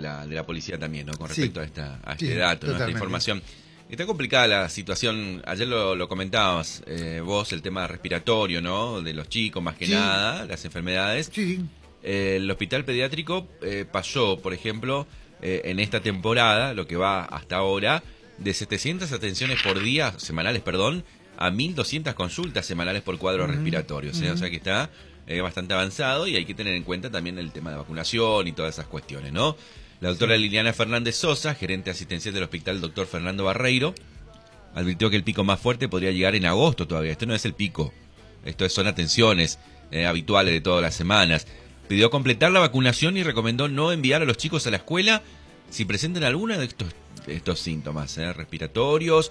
de la policía también, ¿no? Con Sí. respecto a este Sí, dato, ¿no? A esta totalmente. información. Está complicada la situación, ayer lo comentabas vos, el tema respiratorio, ¿no? De los chicos, más que Sí. nada, las enfermedades. Sí, sí. El hospital pediátrico pasó, por ejemplo, en esta temporada, lo que va hasta ahora, de 700 atenciones por día, semanales, perdón, a 1.200 consultas semanales por cuadro respiratorio. O sea que está bastante avanzado y hay que tener en cuenta también el tema de vacunación y todas esas cuestiones, ¿no? La doctora Liliana Fernández Sosa, gerente asistencial del hospital Dr. Fernando Barreiro, advirtió que el pico más fuerte podría llegar en agosto todavía. Esto no es el pico, esto son atenciones habituales de todas las semanas. Pidió completar la vacunación y recomendó no enviar a los chicos a la escuela si presentan alguno de estos síntomas respiratorios,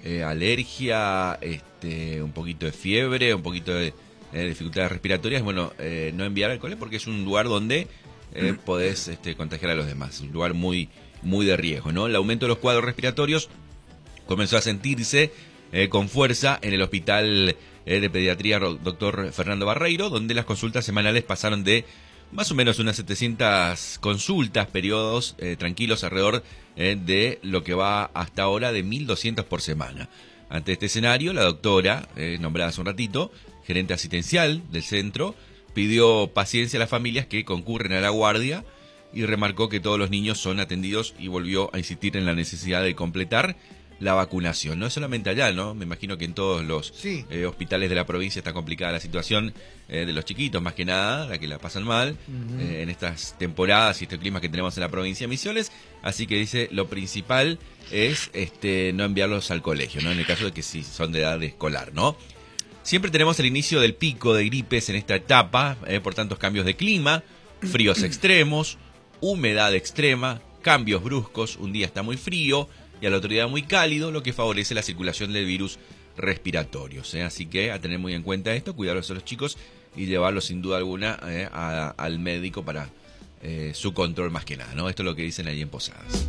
alergia, un poquito de fiebre, un poquito de dificultades respiratorias. Bueno, no enviar al cole porque es un lugar donde podés contagiar a los demás. Un lugar muy, muy de riesgo, ¿no? El aumento de los cuadros respiratorios comenzó a sentirse con fuerza en el hospital de pediatría Dr. Fernando Barreiro, donde las consultas semanales pasaron de más o menos unas 700 consultas, periodos tranquilos alrededor de lo que va hasta ahora de 1.200 por semana. Ante este escenario, la doctora, nombrada hace un ratito, gerente asistencial del centro, pidió paciencia a las familias que concurren a la guardia y remarcó que todos los niños son atendidos y volvió a insistir en la necesidad de completar la vacunación. No es solamente allá, ¿no? Me imagino que en todos los hospitales de la provincia está complicada la situación de los chiquitos, más que nada, la que la pasan mal en estas temporadas y este clima que tenemos en la provincia de Misiones. Así que dice, lo principal es no enviarlos al colegio, ¿no? En el caso de que sí son de edad escolar, ¿no? Siempre tenemos el inicio del pico de gripes en esta etapa, por tantos cambios de clima, fríos extremos, humedad extrema, cambios bruscos, un día está muy frío y al otro día muy cálido, lo que favorece la circulación del virus respiratorios. Así que a tener muy en cuenta esto, cuidarlos a los chicos y llevarlos sin duda alguna al médico para su control más que nada, ¿no? Esto es lo que dicen ahí en Posadas.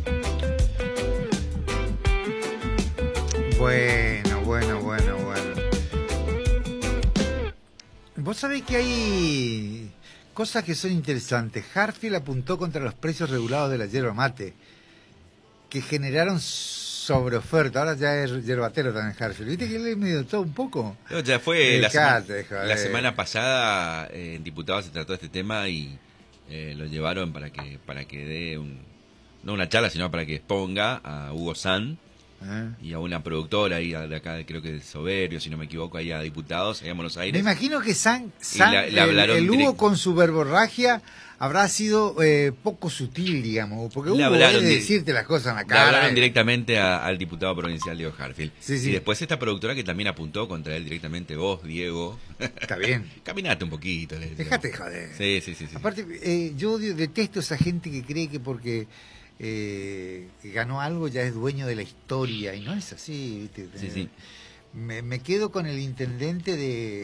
Bueno. Vos sabés que hay cosas que son interesantes. Harfield apuntó contra los precios regulados de la yerba mate, que generaron sobreoferta. Ahora ya es yerbatero también Harfield. ¿Viste que él es medio todo un poco? No, ya fue la semana semana pasada en diputados se trató este tema y lo llevaron para que dé no una charla, sino para que exponga a Hugo San y a una productora ahí de acá, creo que de Soberio, si no me equivoco, ahí a diputados, allá en Buenos Aires. Me imagino que San le hablaron el Hugo directo. con su verborragia habrá sido poco sutil, digamos, porque Hugo hablaron debe decirte las cosas en la Le cara. hablaron directamente al diputado provincial Diego Harfield. Sí. Y después esta productora que también apuntó contra él directamente, vos, Diego. Está bien. Caminate un poquito. Déjate joder. Sí. Aparte, yo detesto esa gente que cree que porque que ganó algo ya es dueño de la historia, y no es así, ¿viste? Sí. Me quedo con el intendente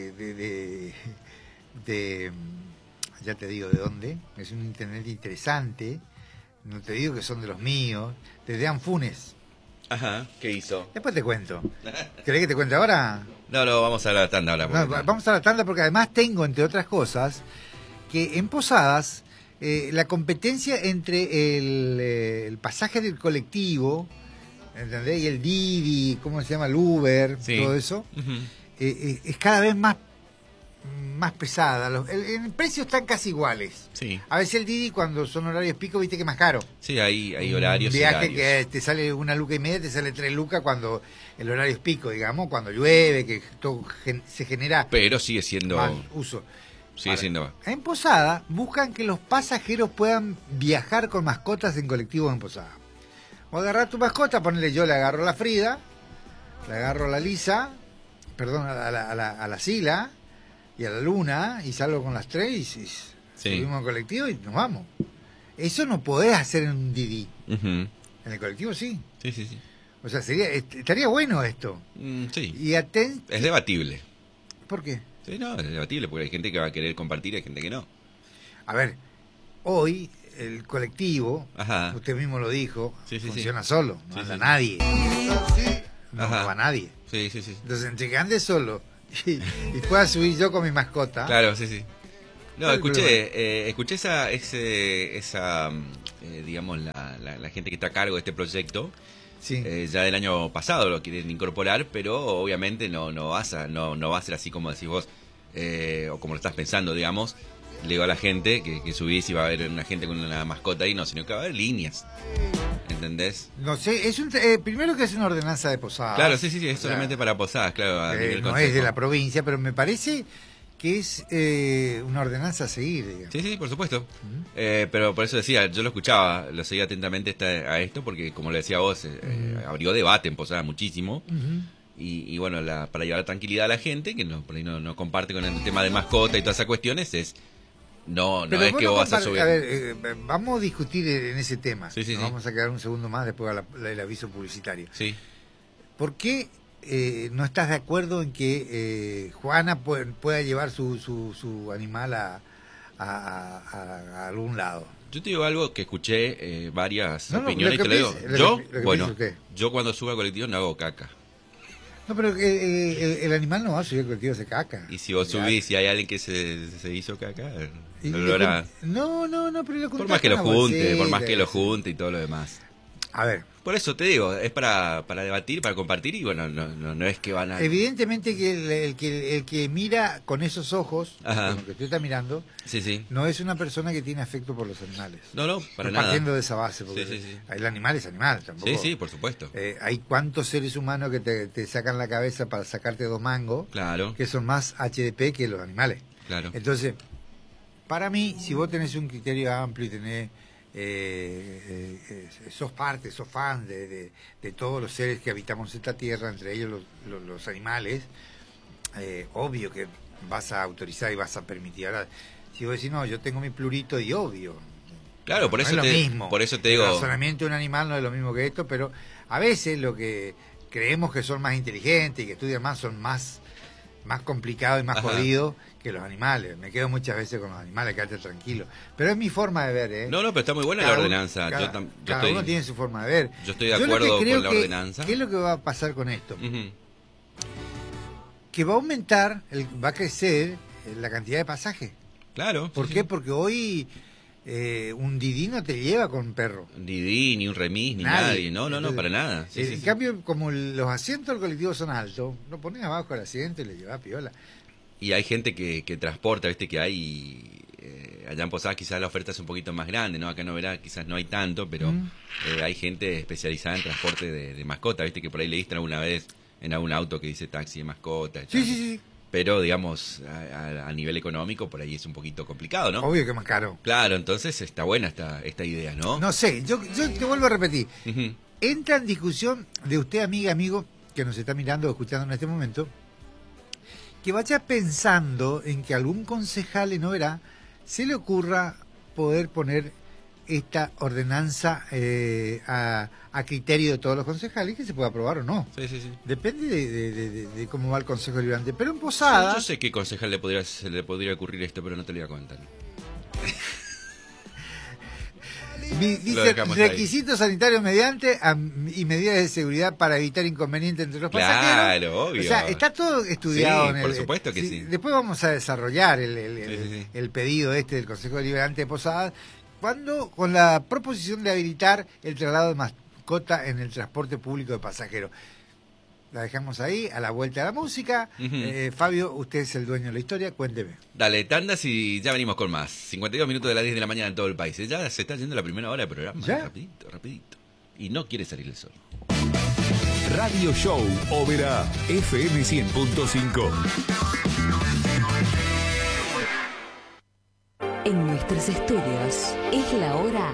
de ya te digo de dónde, es un intendente interesante, no te digo que son de los míos, de Anfunes. Ajá, ¿qué hizo? Después te cuento. ¿Querés que te cuente ahora? No, vamos a la tanda ahora. No, vamos a la tanda porque además tengo, entre otras cosas, que en Posadas la competencia entre el pasaje del colectivo, ¿entendés? Y el Didi, ¿cómo se llama? El Uber, todo eso, es cada vez más pesada. En precios están casi iguales. Sí. A veces el Didi, cuando son horarios pico, viste que es más caro. Sí, hay horarios. Un viaje horarios. que te sale 1,5 lucas, te sale 3 lucas cuando el horario es pico, digamos, cuando llueve, que todo se genera. Pero sigue siendo más uso. Sigue siendo. En Posada buscan que los pasajeros puedan viajar con mascotas en colectivos en Posada. O agarrar tu mascota, ponele, yo le agarro a la Frida, le agarro a la Lisa, perdón, a la Sila y a la Luna, y salgo con las tres y subimos al colectivo y nos vamos. Eso no podés hacer en un Didi. En el colectivo sí. Sí. O sea, estaría bueno esto. Sí. Y es debatible. ¿Por qué? Sí, no, es debatible, porque hay gente que va a querer compartir y hay gente que no. A ver, hoy el colectivo, usted mismo lo dijo, funciona solo, no anda nadie. No va nadie. Sí. Entonces, entre que ande solo y pueda subir yo con mi mascota. Claro, sí. No, escuché esa digamos, la gente que está a cargo de este proyecto. Sí. Ya del año pasado lo quieren incorporar, pero obviamente no va a ser así como decís vos, o como lo estás pensando, digamos. Le digo a la gente que subís y va a haber una gente con una mascota ahí, no, sino que va a haber líneas. ¿Entendés? No sé, primero que es una ordenanza de posadas. Claro, sí, es solamente para posadas, claro. A nivel no consejo. es de la provincia, pero me parece que es una ordenanza a seguir, digamos. Sí, por supuesto. Pero por eso decía, yo lo escuchaba, lo seguía atentamente a esto, porque como le decía vos, abrió debate en Posadas muchísimo. Y bueno, para llevar tranquilidad a la gente, que por ahí no comparte con el tema de mascota y todas esas cuestiones, no Pero es que vos vas a subir. A ver, vamos a discutir en ese tema. Sí. Vamos a quedar un segundo más después del aviso publicitario. Sí. ¿Por qué no estás de acuerdo en que Juana pueda llevar su animal a algún lado? Yo te digo algo que escuché varias opiniones y te lo digo. Yo cuando subo al colectivo no hago caca. No, pero el animal no va a subir al colectivo a hacer caca. Y si vos subís y hay alguien que se hizo caca, no lo hará. No, pero lo por más que lo junte y todo lo demás. A ver. Por eso te digo, es para debatir, para compartir, y bueno, no es que van a... Evidentemente que el que mira con esos ojos, como que usted está mirando, sí. no es una persona que tiene afecto por los animales. No, para nada. Partiendo de esa base, porque sí. El animal es animal, tampoco. Sí, por supuesto. Hay cuantos seres humanos que te sacan la cabeza para sacarte 2 mangos, claro, que son más HDP que los animales. Claro. Entonces, para mí, si vos tenés un criterio amplio y tenés... sos fan de todos los seres que habitamos esta tierra, entre ellos los animales, obvio que vas a autorizar y vas a permitir. Ahora, si vos decís, no, yo tengo mi plurito, y obvio, claro, por eso te digo, el razonamiento de un animal no es lo mismo que esto, pero a veces lo que creemos que son más inteligentes y que estudian más son más complicados y más jodidos que los animales. Me quedo muchas veces con los animales, quédate tranquilo. Pero es mi forma de ver, ¿eh? No, pero está muy buena la ordenanza. Cada uno tiene su forma de ver. Yo estoy de acuerdo con la ordenanza. ¿Qué es lo que va a pasar con esto? Que va a aumentar, va a crecer la cantidad de pasajes. Claro. ¿Por qué? Porque hoy un Didi no te lleva con perro. Un Didi, ni un remis, ni nadie. No, para nada. En cambio, como los asientos del colectivo son altos, lo pones abajo el asiento y le llevas piola. Y hay gente que transporta, viste que hay... allá en Posadas quizás la oferta es un poquito más grande, ¿no? Acá quizás no hay tanto, pero hay gente especializada en transporte de mascotas, viste que por ahí leíste alguna vez en algún auto que dice taxi de mascota. Sí. Pero, digamos, a nivel económico, por ahí es un poquito complicado, ¿no? Obvio que es más caro. Claro, entonces está buena esta idea, ¿no? No sé, yo te vuelvo a repetir. Entra en discusión de usted, amiga, amigo, que nos está mirando o escuchando en este momento, que vaya pensando en que algún concejal en Oberá se le ocurra poder poner esta ordenanza a criterio de todos los concejales, que se pueda aprobar o no. Sí. Depende de cómo va el Consejo Deliberante. Pero en Posada... Yo sé qué concejal se le podría ocurrir esto, pero no te lo voy a contar. Dice requisitos sanitarios mediante y medidas de seguridad para evitar inconvenientes entre los pasajeros. Claro, obvio. O sea, está todo estudiado. Sí, por supuesto que sí. Después vamos a desarrollar el pedido del Consejo Deliberante de Posadas, con la proposición de habilitar el traslado de mascota en el transporte público de pasajeros. La dejamos ahí, a la vuelta de la música. Fabio, usted es el dueño de la historia, cuénteme. Dale, tandas y ya venimos con más. 52 minutos de las 10 de la mañana en todo el país. Ya se está yendo la primera hora del programa. ¿Ya? Rapidito. Y no quiere salir el sol. Radio Show Oberá, FM 100.5. En nuestros estudios es la hora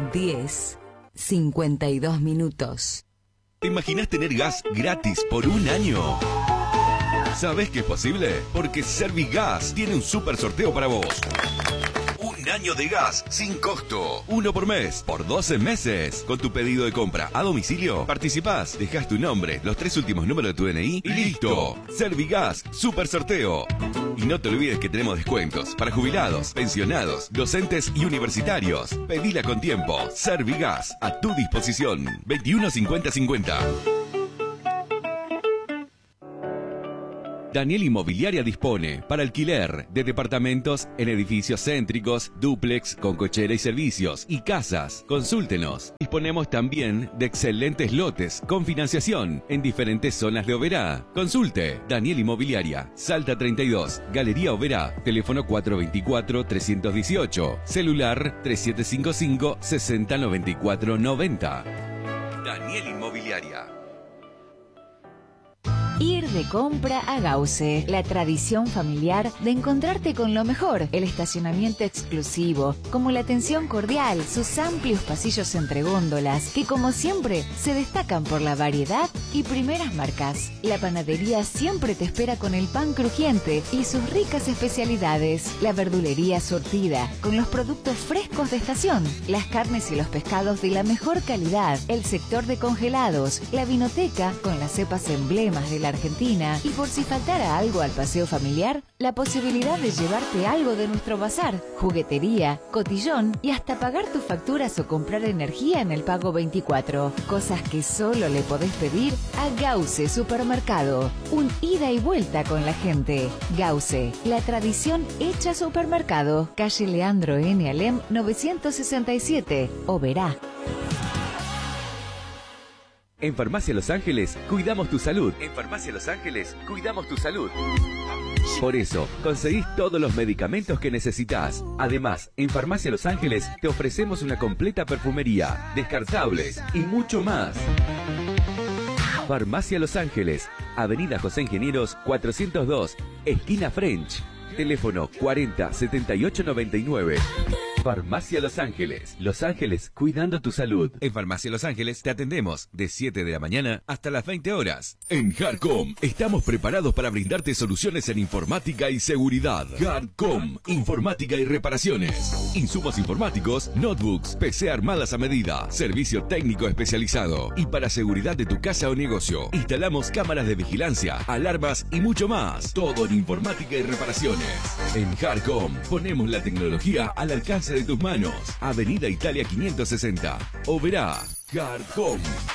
10:52 minutos. ¿Te imaginas tener gas gratis por un año? ¿Sabes que es posible? Porque Servigas tiene un super sorteo para vos. Un año de gas sin costo. 1 por mes, por 12 meses. Con tu pedido de compra a domicilio, participás, dejás tu nombre, los 3 últimos números de tu DNI y listo. Servigas, super sorteo. Y no te olvides que tenemos descuentos para jubilados, pensionados, docentes y universitarios. Pedila con tiempo. Servigas, a tu disposición. 21 50 50. Daniel Inmobiliaria dispone para alquiler de departamentos en edificios céntricos, dúplex con cochera y servicios y casas. Consúltenos. Disponemos también de excelentes lotes con financiación en diferentes zonas de Oberá. Consulte Daniel Inmobiliaria, Salta 32, Galería Oberá, teléfono 424-318, celular 3755-609490. Daniel Inmobiliaria. Ir de compra a Gause, la tradición familiar de encontrarte con lo mejor, el estacionamiento exclusivo, como la atención cordial, sus amplios pasillos entre góndolas, que como siempre se destacan por la variedad y primeras marcas. La panadería siempre te espera con el pan crujiente y sus ricas especialidades, la verdulería surtida, con los productos frescos de estación, las carnes y los pescados de la mejor calidad, el sector de congelados, la vinoteca con las cepas emblemas de la Argentina y por si faltara algo al paseo familiar, la posibilidad de llevarte algo de nuestro bazar, juguetería, cotillón y hasta pagar tus facturas o comprar energía en el pago 24. Cosas que solo le podés pedir a Gause Supermercado. Un ida y vuelta con la gente. Gause, la tradición hecha supermercado. Calle Leandro N. Alem 967, Oberá. En Farmacia Los Ángeles, cuidamos tu salud. En Farmacia Los Ángeles, cuidamos tu salud. Por eso, conseguís todos los medicamentos que necesitas. Además, en Farmacia Los Ángeles te ofrecemos una completa perfumería, descartables y mucho más. Farmacia Los Ángeles, Avenida José Ingenieros 402, esquina French. Teléfono 40 78 99. Farmacia Los Ángeles. Los Ángeles, cuidando tu salud. En Farmacia Los Ángeles te atendemos de 7 de la mañana hasta las 20 horas. En Hardcom estamos preparados para brindarte soluciones en informática y seguridad. Hardcom, informática y reparaciones. Insumos informáticos, notebooks, PC armadas a medida, servicio técnico especializado. Y para seguridad de tu casa o negocio, instalamos cámaras de vigilancia, alarmas y mucho más. Todo en informática y reparaciones. En Hardcom ponemos la tecnología al alcance de tus manos. Avenida Italia 560. Oberá. Hardcom.